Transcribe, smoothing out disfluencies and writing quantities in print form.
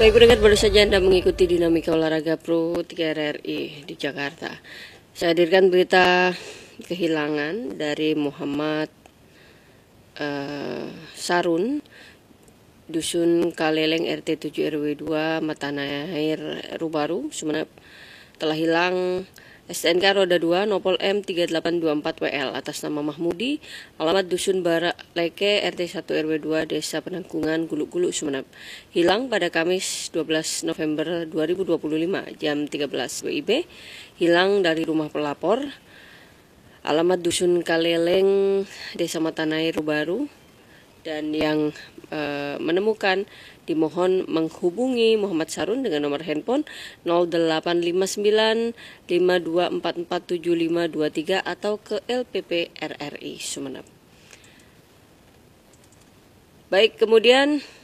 Baik pendengar, baru saja Anda mengikuti dinamika olahraga Pro 3 RRI di Jakarta. Saya hadirkan berita kehilangan dari Muhammad Sarun, Dusun Kaleleng RT 7 RW 2 Matanair Rubaru, Sumeneb, telah hilang STNK roda 2 Nopol M3824WL atas nama Mahmudi, alamat Dusun Barak Leke RT 1 RW 2 Desa Penanggungan Guluk-Guluk, Sumeneb. Hilang pada Kamis 12 November 2025 jam 13 WIB. Hilang dari rumah pelapor, alamat Dusun Kaleleng Desa Matanair Rubaru, dan yang menemukan dimohon menghubungi Muhammad Sarun dengan nomor handphone 0859 52447523 atau ke LPP RRI Sumeneb. Baik, kemudian